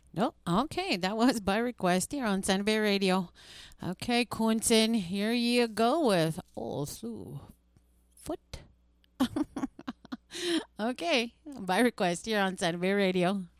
Nope. Okay, that was by request here on San Bay Radio. Okay, Quinton, here you go with Oh Sue Foot. Okay, by request here on San Bay Radio.